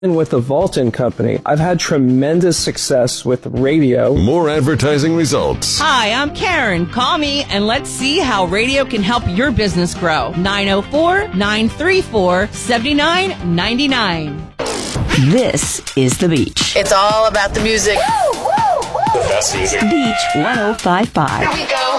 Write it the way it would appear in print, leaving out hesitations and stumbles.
And with the Vaulton Company, I've had tremendous success with radio. More advertising results. Hi, I'm Karen. Call me and let's see how radio can help your business grow. 904-934-7999. This is The Beach. It's all about the music. The best music. Beach 105.5. Here we go.